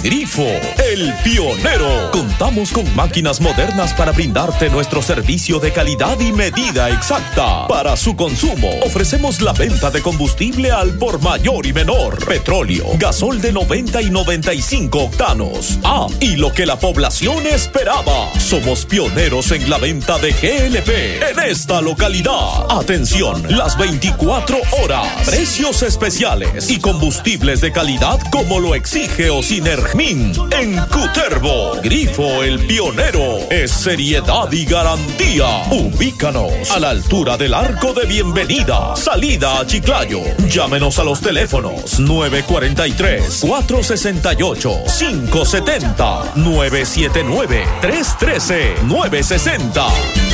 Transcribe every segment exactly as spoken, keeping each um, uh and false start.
Grifo, el pionero. Contamos con máquinas modernas para brindarte nuestro servicio de calidad y medida exacta. Para su consumo, ofrecemos la venta de combustible al por mayor y menor. Petróleo, gasol de noventa y noventa y cinco octanos. Ah, y lo que la población esperaba. Somos pioneros en la venta de G L P en esta localidad. Atención, las veinticuatro horas. Precios especiales y combustibles de calidad como lo exige Osinergmin en Cutervo. Grifo, el pionero, es seriedad y garantía. Ubícanos a la altura del Arco de Bienvenida, salida a Chiclayo. Llámenos a los teléfonos nueve cuatro tres, cuatro seis ocho, cinco siete cero, nueve siete nueve, tres uno tres, nueve seis cero.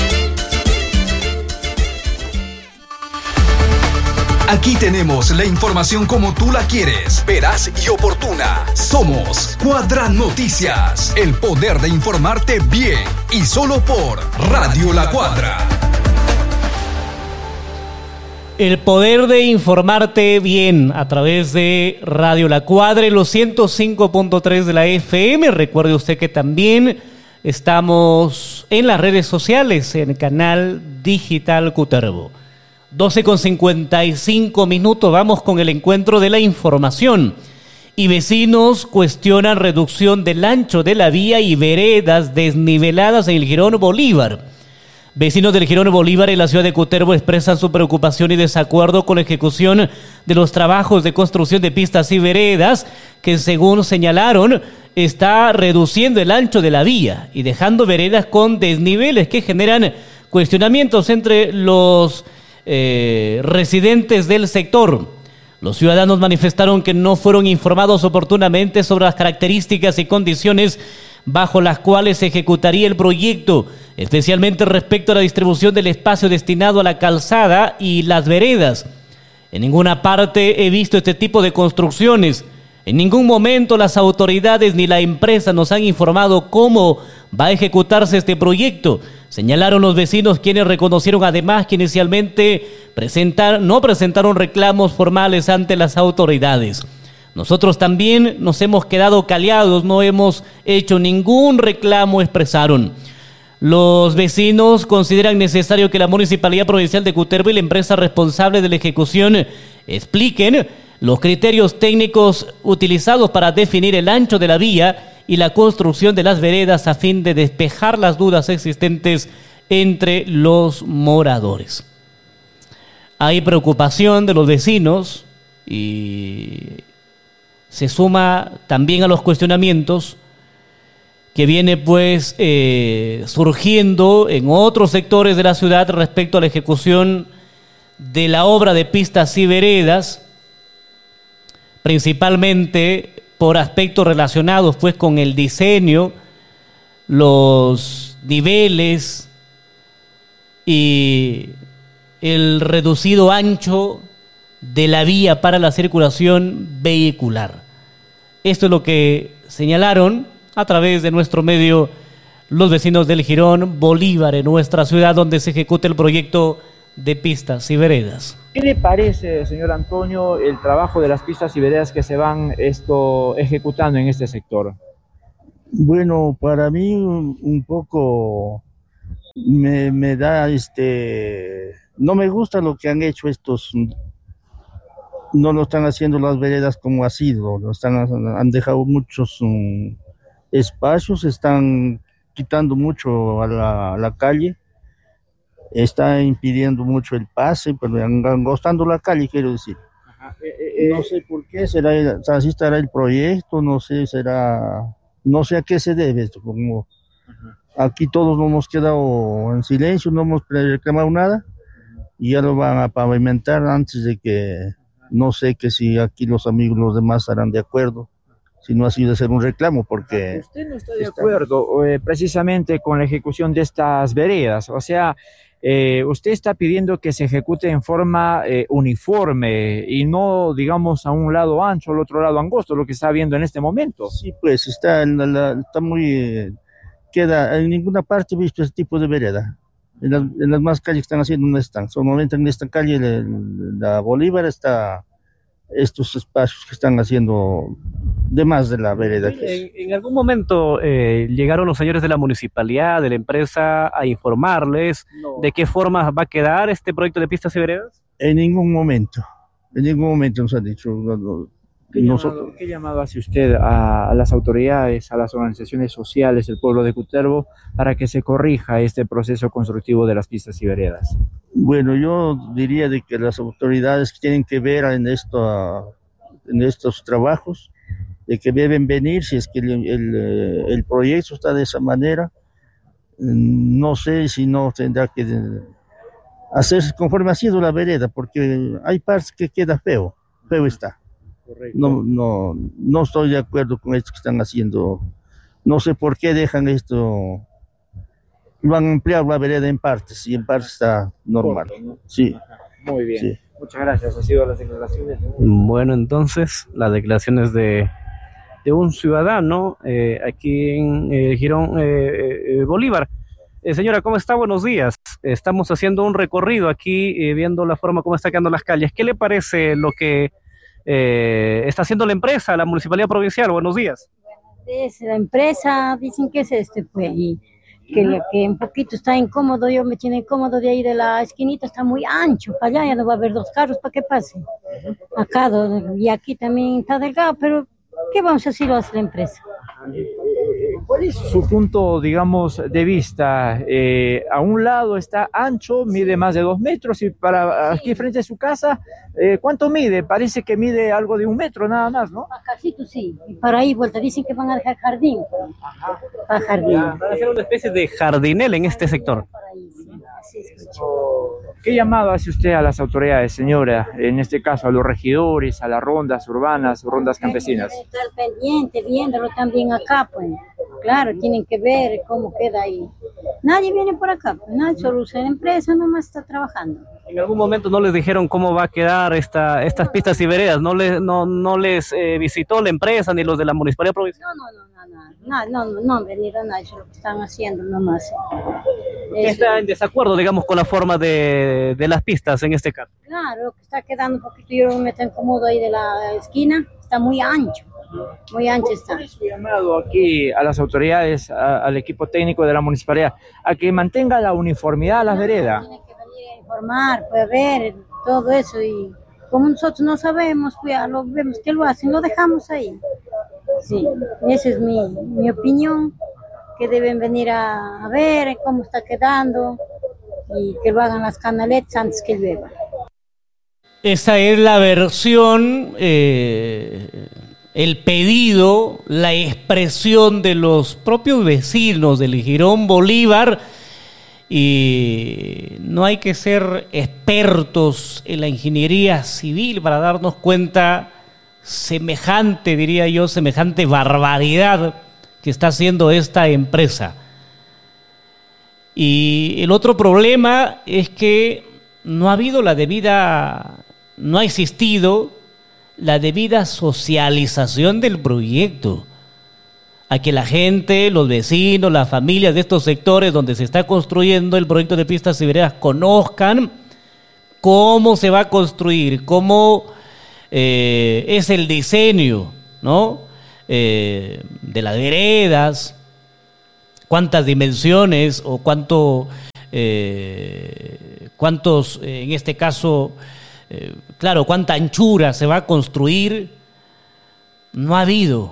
Aquí tenemos la información como tú la quieres, veraz y oportuna. Somos Cuadra Noticias, el poder de informarte bien y solo por Radio La Cuadra. El poder de informarte bien a través de Radio La Cuadra y los ciento cinco punto tres de la F M. Recuerde usted que también estamos en las redes sociales, en el canal Digital Cutervo. doce con cincuenta y cinco minutos, vamos con el encuentro de la información. Y vecinos cuestionan reducción del ancho de la vía y veredas desniveladas en el Jirón Bolívar. Vecinos del Jirón Bolívar en la ciudad de Cutervo expresan su preocupación y desacuerdo con la ejecución de los trabajos de construcción de pistas y veredas que, según señalaron, está reduciendo el ancho de la vía y dejando veredas con desniveles que generan cuestionamientos entre los Eh, residentes del sector. Los ciudadanos manifestaron que no fueron informados oportunamente sobre las características y condiciones bajo las cuales se ejecutaría el proyecto, especialmente respecto a la distribución del espacio destinado a la calzada y las veredas. En ninguna parte he visto este tipo de construcciones. En ningún momento las autoridades ni la empresa nos han informado cómo va a ejecutarse este proyecto, señalaron los vecinos, quienes reconocieron además que inicialmente presentar, no presentaron reclamos formales ante las autoridades. Nosotros también nos hemos quedado callados, no hemos hecho ningún reclamo, expresaron. Los vecinos consideran necesario que la Municipalidad Provincial de Cutervo y la empresa responsable de la ejecución expliquen los criterios técnicos utilizados para definir el ancho de la vía y la construcción de las veredas a fin de despejar las dudas existentes entre los moradores. Hay preocupación de los vecinos y se suma también a los cuestionamientos que viene pues eh, surgiendo en otros sectores de la ciudad respecto a la ejecución de la obra de pistas y veredas, principalmente por aspectos relacionados pues con el diseño, los niveles y el reducido ancho de la vía para la circulación vehicular. Esto es lo que señalaron a través de nuestro medio los vecinos del Jirón Bolívar en nuestra ciudad, donde se ejecuta el proyecto de pistas y veredas. ¿Qué le parece, señor Antonio, el trabajo de las pistas y veredas que se van esto ejecutando en este sector? Bueno, para mí un, un poco me, me da este, no me gusta lo que han hecho estos, no lo están haciendo las veredas como ha sido, lo están, han dejado muchos um, espacios, están quitando mucho a la, a la calle. Está impidiendo mucho el pase, pero angostando la calle, quiero decir. Ajá. Eh, eh, no sé por qué, será, o sea, así estará el proyecto, no sé, será, no sé a qué se debe esto, como Ajá. Aquí todos nos hemos quedado en silencio, no hemos reclamado nada, Ajá. Y ya lo van a pavimentar antes de que, no sé que si aquí los amigos, los demás estarán de acuerdo, si no ha sido hacer un reclamo, porque... ¿Usted no está de está... acuerdo eh, precisamente con la ejecución de estas veredas? O sea, Eh, usted está pidiendo que se ejecute en forma eh, uniforme y no, digamos, a un lado ancho, al otro lado angosto, lo que está viendo en este momento. Sí, pues está, en la, está muy, eh, queda, en ninguna parte he visto ese tipo de vereda. En, la, en las más calles que están haciendo no están. Solamente en esta calle, la, la Bolívar está, estos espacios que están haciendo de más de la vereda. En, en algún momento eh, llegaron los señores de la municipalidad, de la empresa, a informarles no. de qué forma va a quedar este proyecto de pistas y veredas. En ningún momento, en ningún momento nos han dicho. No, no, ¿Qué, nosotros... llamado, ¿Qué llamado hace usted a, a las autoridades, a las organizaciones sociales del pueblo de Cutervo para que se corrija este proceso constructivo de las pistas y veredas? Bueno, yo diría de que las autoridades tienen que ver en, esto, en estos trabajos, de que deben venir, si es que el, el, el proyecto está de esa manera, no sé si no tendrá que hacerse conforme ha sido la vereda, porque hay partes que queda feo, feo está. Correcto. No, no, no estoy de acuerdo con esto que están haciendo, no sé por qué dejan esto, van a ampliar la vereda en partes, y en partes está normal. Corto, ¿no? Sí. Ajá. Muy bien, sí. Muchas gracias, ha sido las declaraciones. Bueno, entonces, las declaraciones de... de un ciudadano eh, aquí en eh, Girón eh, eh, Bolívar. Eh, señora, ¿cómo está? Buenos días. Estamos haciendo un recorrido aquí, eh, viendo la forma como está quedando las calles. ¿Qué le parece lo que eh, está haciendo la empresa, la Municipalidad Provincial? Buenos días. Es la empresa, dicen que es este, pues, y que, lo, que un poquito está incómodo, yo me tiene incómodo de ahí de la esquinita, está muy ancho, para allá ya no va a haber dos carros para que pase. Acá, y aquí también está delgado, pero ¿qué vamos a hacer lo hace la empresa? ¿Cuál es su punto, digamos, de vista? Eh, a un lado está ancho, mide más de dos metros, y para aquí frente a su casa, eh, ¿cuánto mide? Parece que mide algo de un metro nada más, ¿no? Acácito sí, y para ahí vuelta dicen que van a dejar jardín. Ajá. Para jardín. Ya, van a hacer una especie de jardinel en este sector. ¿Qué llamado hace usted a las autoridades, señora? En este caso, a los regidores, a las rondas urbanas, rondas campesinas. Estar pendiente, viéndolo también acá, pues. Claro, tienen que ver cómo queda ahí. Nadie viene por acá, pues, nadie, solo la empresa nomás está trabajando. ¿En algún momento no les dijeron cómo va a quedar esta, estas pistas y veredas? ¿No les, no, no les eh, visitó la empresa ni los de la Municipalidad Provincial? No, no, no. No, no, no, no han venido nadie, eso es lo que están haciendo nomás. ¿Está en desacuerdo, digamos, con la forma de, de las pistas en este caso? Claro, que está quedando un poquito, yo me tengo cómodo ahí de la esquina, está muy ancho, muy ancho está. ¿Cuál es su llamado aquí a las autoridades, a, al equipo técnico de la municipalidad, a que mantenga la uniformidad a las veredas? Tiene que venir a informar, pues ver todo eso, y como nosotros no sabemos, pues ya lo vemos que lo hacen, lo dejamos ahí. Sí, esa es mi, mi opinión, que deben venir a, a ver cómo está quedando y que lo hagan las canaletas antes que llueva. Esa es la versión, eh, el pedido, la expresión de los propios vecinos del Girón Bolívar, y no hay que ser expertos en la ingeniería civil para darnos cuenta semejante, diría yo, semejante barbaridad que está haciendo esta empresa. Y el otro problema es que no ha habido la debida, no ha existido la debida socialización del proyecto, a que la gente, los vecinos, las familias de estos sectores donde se está construyendo el proyecto de pistas y veredas conozcan cómo se va a construir, cómo Eh, es el diseño, ¿no? Eh, de las veredas, cuántas dimensiones o cuánto, eh, cuántos, eh, en este caso, eh, claro, cuánta anchura se va a construir. No ha habido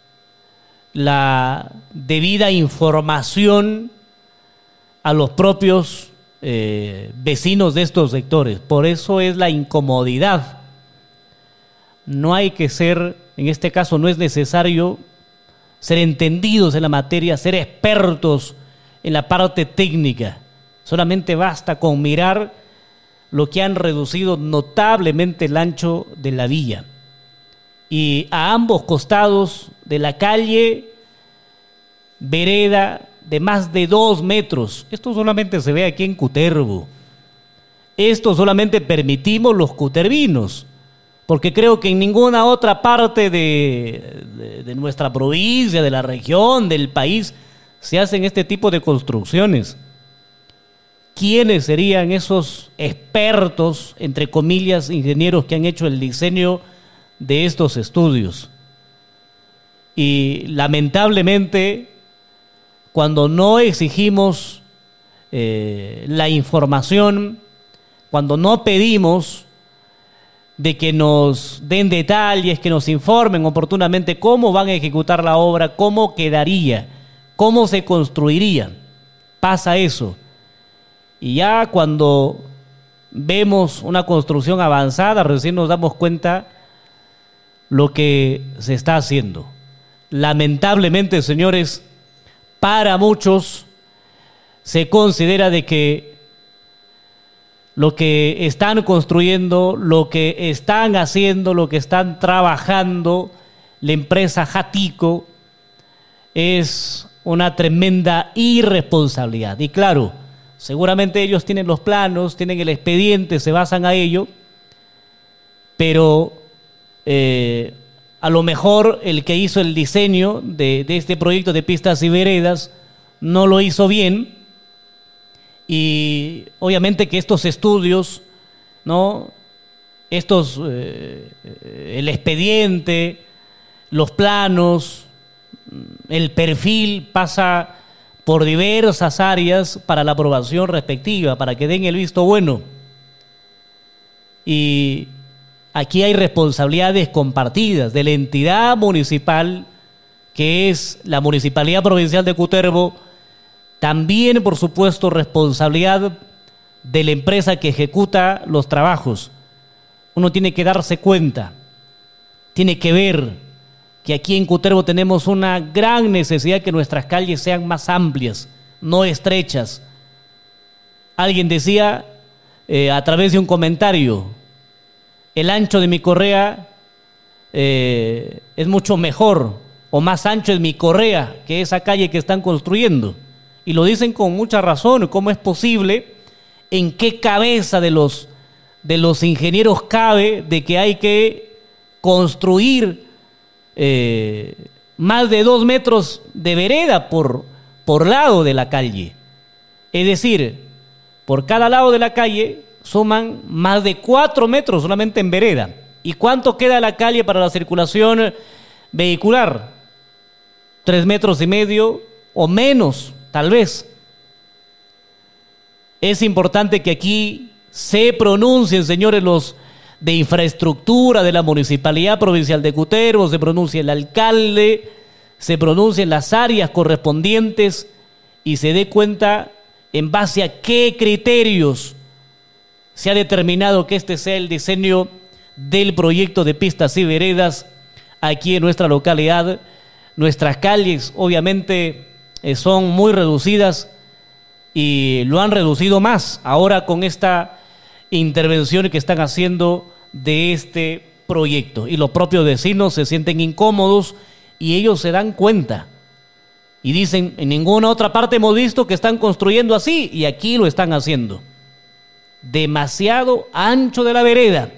la debida información a los propios eh, vecinos de estos sectores. Por eso es la incomodidad. No hay que ser, en este caso no es necesario ser entendidos en la materia, ser expertos en la parte técnica. Solamente basta con mirar lo que han reducido notablemente el ancho de la vía. Y a ambos costados de la calle, vereda de más de dos metros. Esto solamente se ve aquí en Cutervo. Esto solamente permitimos los cutervinos, porque creo que en ninguna otra parte de, de, de nuestra provincia, de la región, del país, se hacen este tipo de construcciones. ¿Quiénes serían esos expertos, entre comillas, ingenieros que han hecho el diseño de estos estudios. Y lamentablemente, cuando no exigimos eh, la información, cuando no pedimos de que nos den detalles, que nos informen oportunamente cómo van a ejecutar la obra, cómo quedaría, cómo se construiría, pasa eso. Y ya cuando vemos una construcción avanzada, recién nos damos cuenta lo que se está haciendo. Lamentablemente, señores, para muchos se considera de que lo que están construyendo, lo que están haciendo, lo que están trabajando, la empresa Jatico, es una tremenda irresponsabilidad. Y claro, seguramente ellos tienen los planos, tienen el expediente, se basan a ello, pero eh, a lo mejor el que hizo el diseño de, de este proyecto de pistas y veredas no lo hizo bien, y obviamente que estos estudios, ¿no? Estos, eh, el expediente, los planos, el perfil pasa por diversas áreas para la aprobación respectiva, para que den el visto bueno. Y aquí hay responsabilidades compartidas de la entidad municipal, que es la Municipalidad Provincial de Cutervo, también, por supuesto, responsabilidad de la empresa que ejecuta los trabajos. Uno tiene que darse cuenta, tiene que ver que aquí en Cutervo tenemos una gran necesidad que nuestras calles sean más amplias, no estrechas. Alguien decía eh, a través de un comentario, el ancho de mi correa eh, es mucho mejor o más ancho es mi correa que esa calle que están construyendo. Y lo dicen con mucha razón. ¿Cómo es posible? ¿En qué cabeza de los, de los ingenieros cabe de que hay que construir eh, más de dos metros de vereda por, por lado de la calle? Es decir, por cada lado de la calle suman más de cuatro metros solamente en vereda. ¿Y cuánto queda la calle para la circulación vehicular? Tres metros y medio o menos, tal vez. Es importante que aquí se pronuncien, señores, los de infraestructura de la Municipalidad Provincial de Cutervo, se pronuncie el alcalde, se pronuncien las áreas correspondientes y se dé cuenta en base a qué criterios se ha determinado que este sea el diseño del proyecto de pistas y veredas aquí en nuestra localidad. Nuestras calles, obviamente, eh, son muy reducidas y lo han reducido más ahora con esta intervención que están haciendo de este proyecto. Y los propios vecinos se sienten incómodos y ellos se dan cuenta y dicen, en ninguna otra parte hemos visto que están construyendo así y aquí lo están haciendo. Demasiado ancho de la vereda,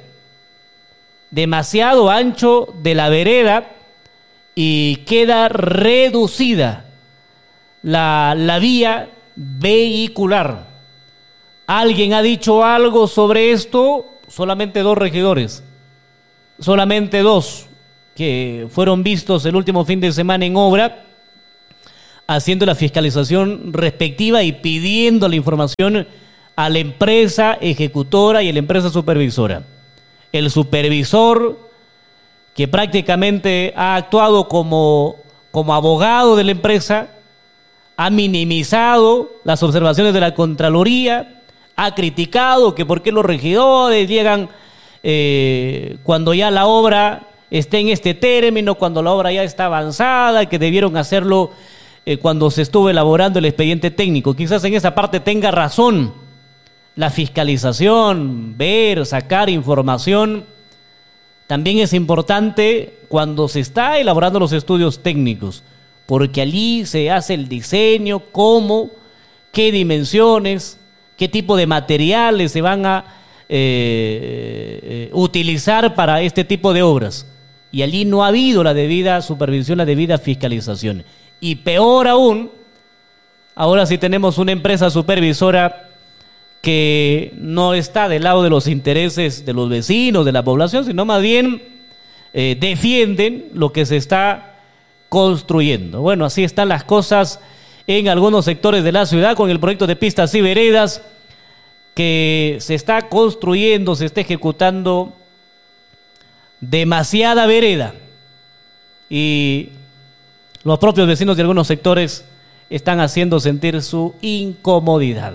demasiado ancho de la vereda y queda reducida la, la vía vehicular. ¿Alguien ha dicho algo sobre esto? Solamente dos regidores, solamente dos que fueron vistos el último fin de semana en obra, haciendo la fiscalización respectiva y pidiendo la información a la empresa ejecutora y a la empresa supervisora. El supervisor, que prácticamente ha actuado como, como abogado de la empresa, ha minimizado las observaciones de la Contraloría, ha criticado que por qué los regidores llegan eh, cuando ya la obra esté en este término, cuando la obra ya está avanzada, que debieron hacerlo eh, cuando se estuvo elaborando el expediente técnico. Quizás en esa parte tenga razón. La fiscalización, ver, sacar información, también es importante cuando se está elaborando los estudios técnicos, porque allí se hace el diseño, cómo, qué dimensiones, qué tipo de materiales se van a eh, eh, utilizar para este tipo de obras. Y allí no ha habido la debida supervisión, la debida fiscalización. Y peor aún, ahora sí tenemos una empresa supervisora que no está del lado de los intereses de los vecinos, de la población, sino más bien eh, defienden lo que se está construyendo. Bueno, así están las cosas en algunos sectores de la ciudad con el proyecto de pistas y veredas que se está construyendo, se está ejecutando demasiada vereda y los propios vecinos de algunos sectores están haciendo sentir su incomodidad.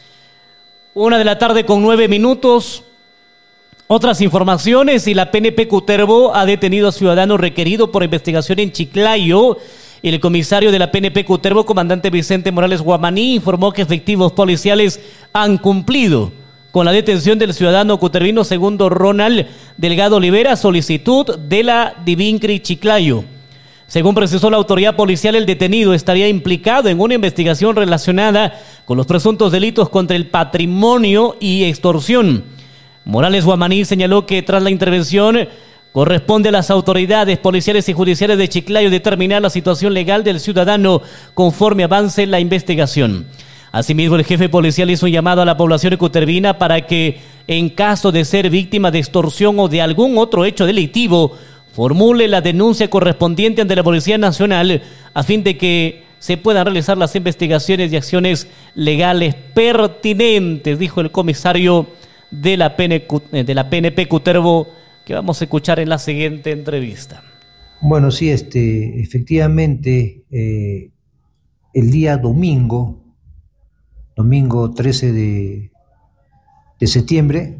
Una de la tarde con nueve minutos. Otras informaciones, y la P N P Cutervo ha detenido a ciudadano requerido por investigación en Chiclayo. El comisario de la P N P Cutervo, comandante Vicente Morales Guamaní, informó que efectivos policiales han cumplido con la detención del ciudadano cutervino segundo Ronald Delgado Olivera, solicitud de la Divincri Chiclayo. Según precisó la autoridad policial, el detenido estaría implicado en una investigación relacionada con los presuntos delitos contra el patrimonio y extorsión. Morales Guamaní señaló que tras la intervención corresponde a las autoridades policiales y judiciales de Chiclayo determinar la situación legal del ciudadano conforme avance la investigación. Asimismo, el jefe policial hizo un llamado a la población cutervina para que, en caso de ser víctima de extorsión o de algún otro hecho delictivo, formule la denuncia correspondiente ante la Policía Nacional a fin de que se puedan realizar las investigaciones y acciones legales pertinentes, dijo el comisario de la P N P, de la P N P Cutervo, que vamos a escuchar en la siguiente entrevista. Bueno, sí, este, efectivamente, eh, el día domingo, domingo trece de, de septiembre,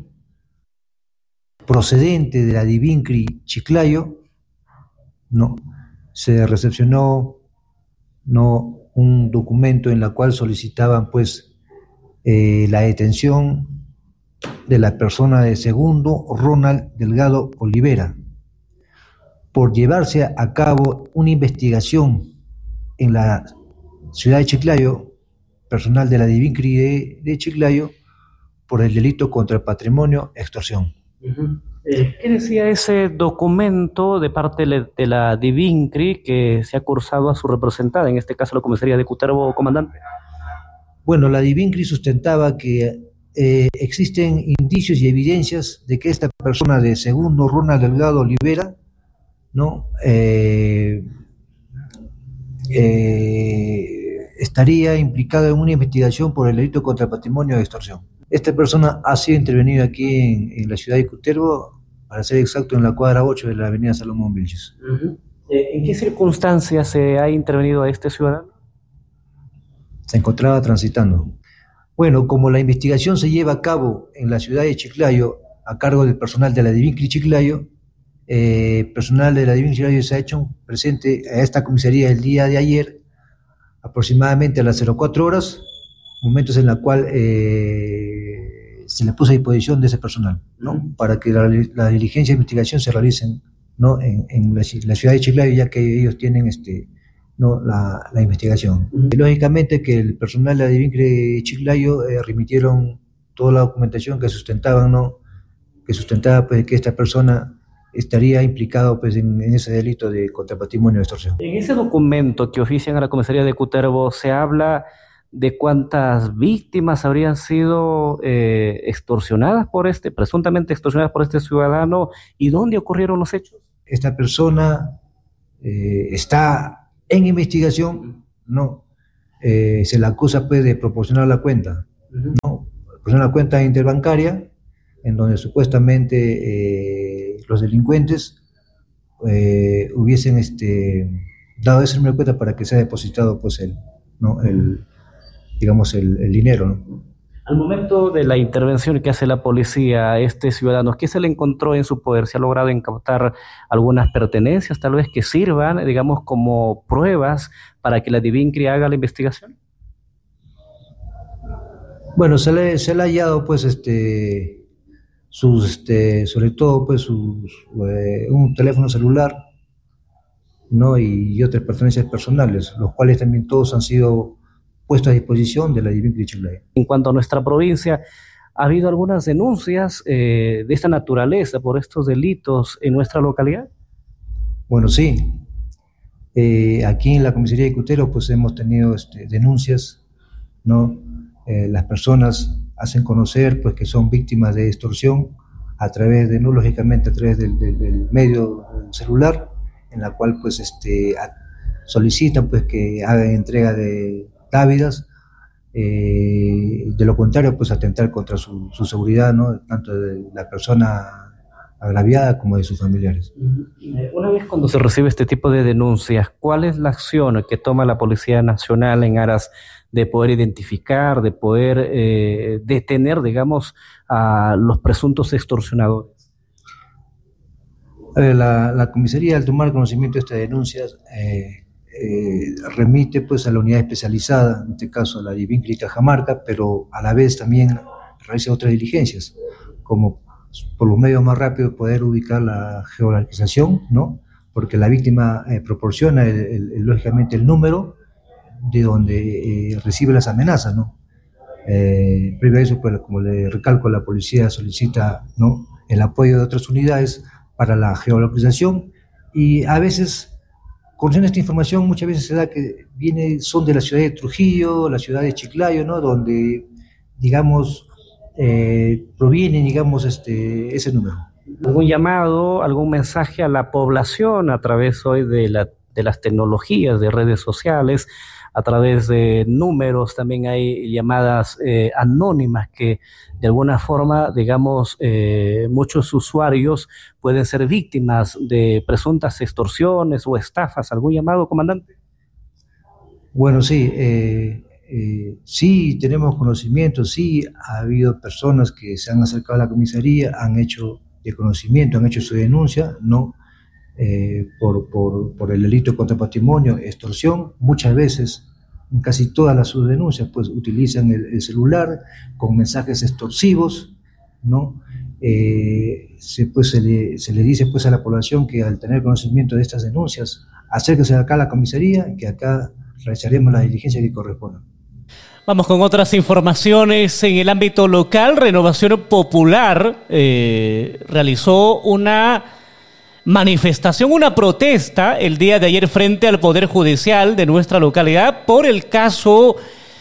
procedente de la Divincri Chiclayo, no, se recepcionó no un documento en el cual solicitaban pues eh, la detención de la persona de segundo Ronald Delgado Olivera por llevarse a cabo una investigación en la ciudad de Chiclayo, personal de la Divincri de, de Chiclayo, por el delito contra el patrimonio, extorsión. Uh-huh. eh, ¿Qué decía ese documento de parte de la Divincri que se ha cursado a su representada, en este caso la comisaría de Cutervo, comandante? Bueno, la Divincri sustentaba que eh, existen indicios y evidencias de que esta persona de segundo Ronald Delgado Olivera, ¿no? Eh, eh, estaría implicado en una investigación por el delito contra el patrimonio de extorsión. Esta persona ha sido intervenida aquí en, en la ciudad de Cutervo, para ser exacto, en la cuadra ocho de la avenida Salomón Vilches. Uh-huh. ¿En qué circunstancias se ha intervenido a este ciudadano? Se encontraba transitando. Bueno, como la investigación se lleva a cabo en la ciudad de Chiclayo, a cargo del personal de la Divincri Chiclayo, eh, personal de la Divincri Chiclayo se ha hecho presente a esta comisaría el día de ayer, aproximadamente a las cero cuatro horas, momentos en la cual eh, se le puso a disposición de ese personal, ¿no? Uh-huh. Para que la, la diligencia de investigación se realicen, ¿no? en, en la, la ciudad de Chiclayo, ya que ellos tienen este, ¿no? la, la investigación. Uh-huh. Y lógicamente que el personal de la Divincri Chiclayo eh, remitieron toda la documentación que sustentaban, ¿no? que sustentaba pues, que esta persona estaría implicado pues, en, en ese delito de contra patrimonio de extorsión. En ese documento que ofician a la comisaría de Cutervo se habla de cuántas víctimas habrían sido eh, extorsionadas por este, presuntamente extorsionadas por este ciudadano, y dónde ocurrieron los hechos. Esta persona eh, está en investigación, ¿no? Eh, se le acusa pues, de proporcionar la cuenta, uh-huh. ¿no? Proporcionar la cuenta interbancaria, en donde supuestamente eh, los delincuentes eh, hubiesen este, dado ese número de cuenta para que sea depositado pues, el, ¿no? el, digamos, el, el dinero, ¿no? Al momento de la intervención que hace la policía a este ciudadano, ¿qué se le encontró en su poder? ¿Se ha logrado incautar algunas pertenencias, tal vez que sirvan, digamos, como pruebas para que la Divincri haga la investigación? Bueno, se le, se le ha hallado, pues, este, sus, este, sobre todo, pues, sus, eh, un teléfono celular, ¿no? Y, y otras pertenencias personales, los cuales también todos han sido puesto a disposición de la Divincri Chiclayo. En cuanto a nuestra provincia, ¿ha habido algunas denuncias eh, de esta naturaleza por estos delitos en nuestra localidad? Bueno, sí. Eh, aquí en la comisaría de Cutervo pues hemos tenido este, denuncias, ¿no? Eh, las personas hacen conocer pues que son víctimas de extorsión a través de, no lógicamente a través del, del, del medio celular, en la cual pues este, a, solicitan pues que hagan entrega de tábidas, eh, de lo contrario pues atentar contra su, su seguridad, ¿no? Tanto de la persona agraviada como de sus familiares. Una vez cuando se recibe este tipo de denuncias, ¿cuál es la acción que toma la Policía Nacional en aras de poder identificar, de poder eh, detener, digamos, a los presuntos extorsionadores? La, la comisaría, al tomar conocimiento de estas denuncias, eh, eh, remite pues a la unidad especializada, en este caso a la de Vincri y Cajamarca, pero a la vez también realiza otras diligencias, como por los medios más rápidos poder ubicar la geolocalización, ¿no? Porque la víctima eh, proporciona el, el, el, lógicamente el número de donde eh, recibe las amenazas, ¿no? Eh, previo a eso, pues, como le recalco, la policía solicita, ¿no?, el apoyo de otras unidades para la geolocalización, y a veces, conociendo esta información, muchas veces se da que viene, son de la ciudad de Trujillo, la ciudad de Chiclayo, ¿no?, donde, digamos, Eh, proviene, digamos, este, ese número. ¿Algún llamado, algún mensaje a la población a través hoy de, la, de las tecnologías, de redes sociales, a través de números? También hay llamadas eh, anónimas que de alguna forma, digamos, eh, muchos usuarios pueden ser víctimas de presuntas extorsiones o estafas. ¿Algún llamado, comandante? Bueno, sí, eh, Eh, sí tenemos conocimiento, sí ha habido personas que se han acercado a la comisaría, han hecho de conocimiento, han hecho su denuncia, ¿no? Eh, por, por, por el delito contra patrimonio, extorsión. Muchas veces, en casi todas las sus denuncias, pues utilizan el, el celular con mensajes extorsivos, ¿no? Eh, se, pues, se, le, se le dice pues a la población que al tener conocimiento de estas denuncias, acérquese acá a la comisaría, que acá realizaremos la diligencia que corresponda. Vamos con otras informaciones en el ámbito local. Renovación Popular eh, realizó una manifestación, una protesta el día de ayer frente al Poder Judicial de nuestra localidad por el caso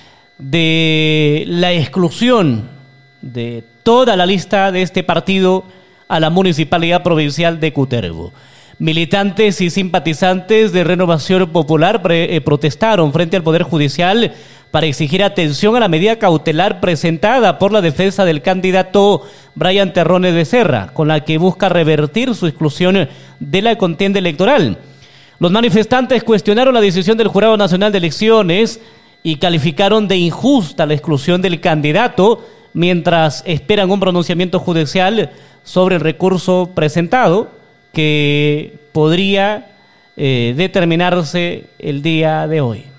de la exclusión de toda la lista de este partido a la Municipalidad Provincial de Cutervo. Militantes y simpatizantes de Renovación Popular pre- eh, protestaron frente al Poder Judicial para exigir atención a la medida cautelar presentada por la defensa del candidato Brian Terrones Becerra, con la que busca revertir su exclusión de la contienda electoral. Los manifestantes cuestionaron la decisión del Jurado Nacional de Elecciones y calificaron de injusta la exclusión del candidato, mientras esperan un pronunciamiento judicial sobre el recurso presentado, que podría eh, determinarse el día de hoy.